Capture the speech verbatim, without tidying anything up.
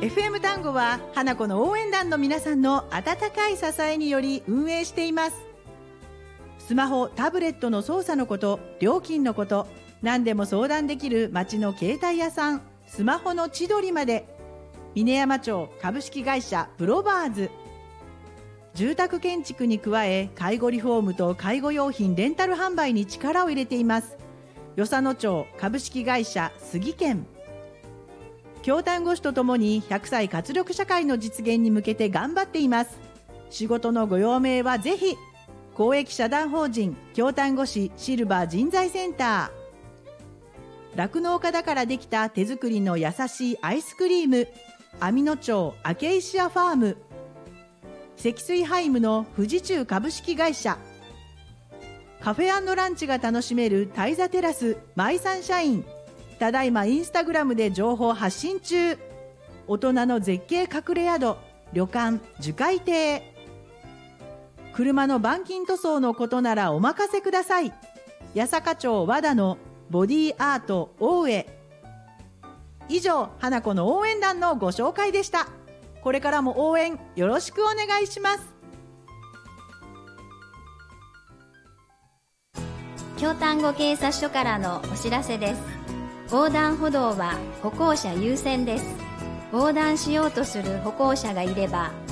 エフエム 単語は花子の応援団の皆さんの温かい支えにより運営しています。スマホ、タブレットの操作のこと、料金のこと、何でも相談できる町の携帯屋さん、スマホの千鳥まで。峰山町株式会社プロバーズ。住宅建築に加え、介護リフォームと介護用品レンタル販売に力を入れています。与謝野町株式会社杉健。京丹後市とともにひゃくさい活力社会の実現に向けて頑張っています。仕事のご用命はぜひ。公益社団法人京丹後市シルバー人材センター。酪農家だからできた手作りの優しいアイスクリーム、網野町アケイシアファーム。積水ハイムの富士中株式会社。カフェ&ランチが楽しめるタイザテラスマイサンシャイン。ただいまインスタグラムで情報発信中。大人の絶景隠れ宿、旅館樹海亭。車の板金塗装のことならお任せください。八坂町和田のボディアート大江。以上、花子の応援団のご紹介でした。これからも応援よろしくお願いします。 京丹後警察署からのお知らせです。横断歩道は歩行者優先です。横断しようとする歩行者がいれば